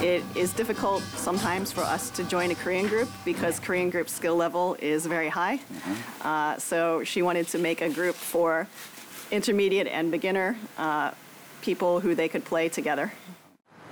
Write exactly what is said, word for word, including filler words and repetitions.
It is difficult sometimes for us to join a Korean group because Korean group skill level is very high. Mm-hmm. uh, so she wanted to make a group for intermediate and beginner uh, people who they could play together.